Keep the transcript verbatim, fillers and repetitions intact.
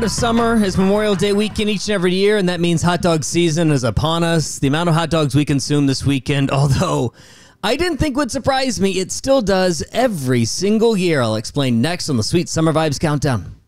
of summer is Memorial Day weekend each and every year, and that means hot dog season is upon us. The amount of hot dogs we consume this weekend, although I didn't think would surprise me, it still does every single year. I'll explain next on the Sweet Summer Vibes Countdown.